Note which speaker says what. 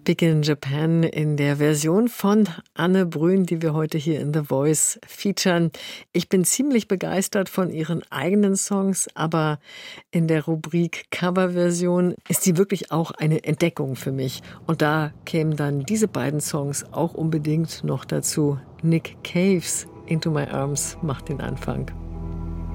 Speaker 1: Big in Japan in der Version von Anne Brün, die wir heute hier in The Voice featuren. Ich bin ziemlich begeistert von ihren eigenen Songs, aber in der Rubrik Coverversion ist sie wirklich auch eine Entdeckung für mich. Und da kämen dann diese beiden Songs auch unbedingt noch dazu. Nick Caves, Into My Arms, macht den Anfang.